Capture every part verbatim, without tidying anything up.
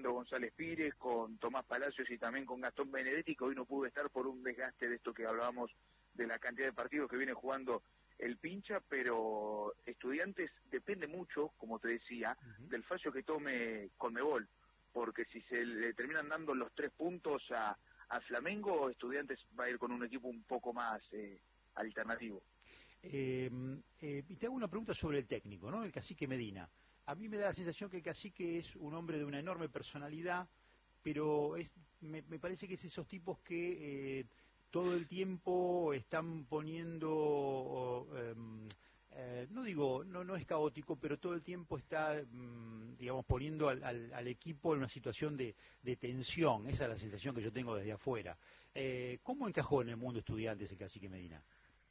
Leandro González Pires, con Tomás Palacios y también con Gastón Benedetti, que hoy no pudo estar por un desgaste de esto que hablábamos de la cantidad de partidos que viene jugando el Pincha, pero Estudiantes depende mucho, como te decía, uh-huh. del fallo que tome Conmebol, porque si se le terminan dando los tres puntos a, a Flamengo, Estudiantes va a ir con un equipo un poco más eh, alternativo. Eh, eh, y te hago una pregunta sobre el técnico, ¿no? El Cacique Medina. A mí me da la sensación que el Cacique es un hombre de una enorme personalidad, pero es, me, me parece que es esos tipos que eh, todo el tiempo están poniendo, eh, eh, no digo, no no es caótico, pero todo el tiempo está, eh, digamos, poniendo al, al, al equipo en una situación de, de tensión. Esa es la sensación que yo tengo desde afuera. Eh, ¿Cómo encajó en el mundo Estudiantes el Cacique Medina?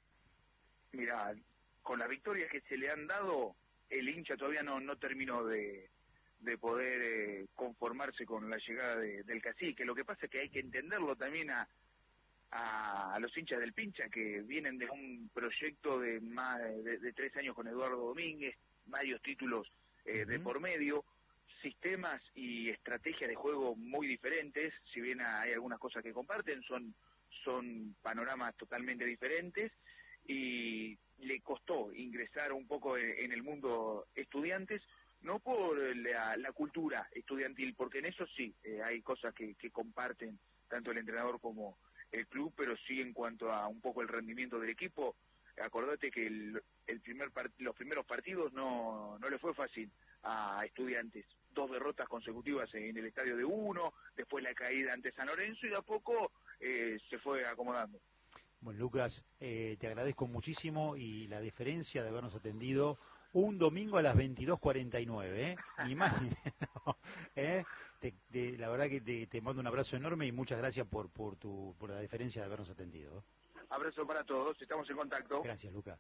Mira, con las victorias que se le han dado, el hincha todavía no, no terminó de, de poder eh, conformarse con la llegada de, del Cacique. Lo que pasa es que hay que entenderlo también a, a, a los hinchas del Pincha, que vienen de un proyecto de más de, de tres años con Eduardo Domínguez, varios títulos eh, uh-huh. de por medio, sistemas y estrategias de juego muy diferentes. Si bien hay algunas cosas que comparten, son, son panoramas totalmente diferentes, y le costó ingresar un poco en el mundo Estudiantes, no por la, la cultura estudiantil, porque en eso sí, eh, hay cosas que, que comparten tanto el entrenador como el club, pero sí en cuanto a un poco el rendimiento del equipo. Acordate que el, el primer part, los primeros partidos no, no le fue fácil a Estudiantes, dos derrotas consecutivas en el estadio de Uno, después la caída ante San Lorenzo, y de a poco eh, se fue acomodando. Bueno, Lucas, eh, te agradezco muchísimo y la deferencia de habernos atendido un domingo a las veintidós cuarenta y nueve, ¿eh? Ni más ni menos, ¿eh? Te, te, la verdad que te, te mando un abrazo enorme y muchas gracias por por tu por la deferencia de habernos atendido. Abrazo para todos, estamos en contacto. Gracias, Lucas.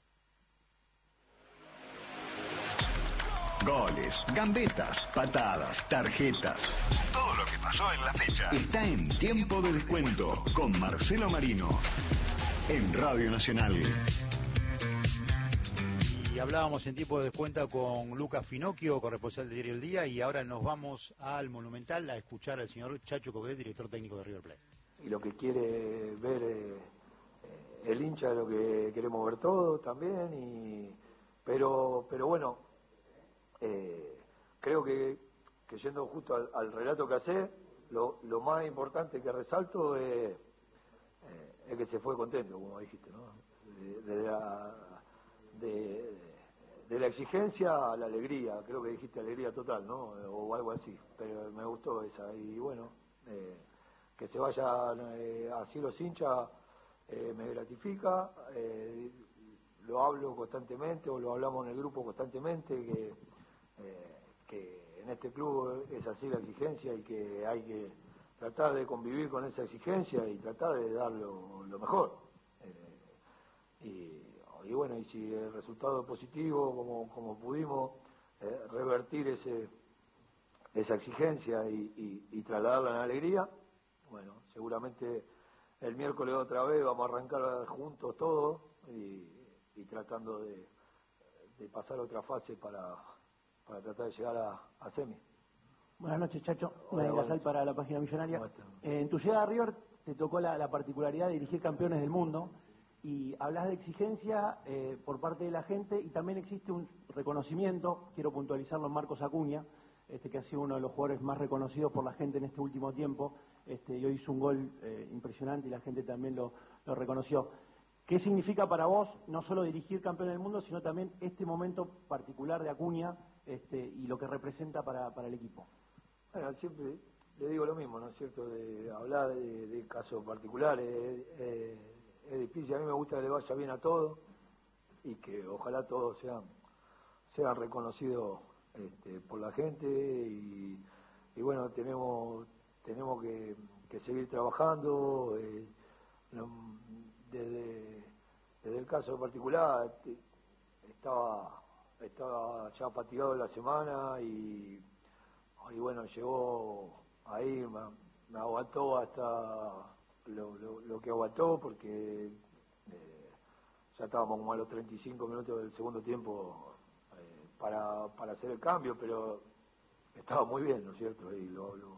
Goles, gambetas, patadas, tarjetas. Todo lo que pasó en la fecha está en Tiempo de Descuento con Marcelo Marino en Radio Nacional. Y hablábamos en Tiempo de Descuento con Lucas Finocchio, corresponsal de Diario El Día, y ahora nos vamos al Monumental a escuchar al señor Chacho Coudet, director técnico de River Plate. Y lo que quiere ver eh, el hincha es lo que queremos ver todos también, y pero pero bueno, eh, creo que, que yendo justo al, al relato que hace, lo, lo más importante que resalto es, eh, es que se fue contento, como dijiste, ¿no? De, de, la, de, de la exigencia a la alegría, creo que dijiste alegría total, ¿no? O algo así, pero me gustó esa, y bueno, eh, que se vayan eh, así los hinchas, eh, me gratifica, eh, lo hablo constantemente, o lo hablamos en el grupo constantemente, que Eh, que en este club es así la exigencia y que hay que tratar de convivir con esa exigencia y tratar de dar lo, lo mejor. Eh, y, y bueno, y si el resultado es positivo, como, como pudimos eh, revertir ese esa exigencia y, y, y trasladarla en alegría, bueno, seguramente el miércoles otra vez vamos a arrancar juntos todos y, y tratando de, de pasar otra fase para para tratar de llegar a, a semi. Buenas noches, Chacho. Una Gasal para la página millonaria. Eh, en tu llegada a River te tocó la, la particularidad de dirigir campeones del mundo, y hablas de exigencia eh, por parte de la gente, y también existe un reconocimiento, quiero puntualizarlo en Marcos Acuña, este que ha sido uno de los jugadores más reconocidos por la gente en este último tiempo, este, y hoy hizo un gol eh, impresionante y la gente también lo, lo reconoció. ¿Qué significa para vos no solo dirigir campeón del mundo, sino también este momento particular de Acuña este, y lo que representa para, para el equipo? Bueno, siempre le digo lo mismo, ¿no es cierto? De hablar de, de casos particulares eh, eh, es difícil. A mí me gusta que le vaya bien a todos y que ojalá todos sean sean reconocidos este, por la gente, y, y bueno, tenemos tenemos que, que seguir trabajando. Eh, no, Desde, desde el caso particular, estaba estaba ya fatigado la semana y, y bueno, llegó ahí, me, me aguantó hasta lo, lo, lo que aguantó, porque eh, ya estábamos como a los treinta y cinco minutos del segundo tiempo eh, para, para hacer el cambio, pero estaba muy bien, ¿no es cierto? Y lo, lo,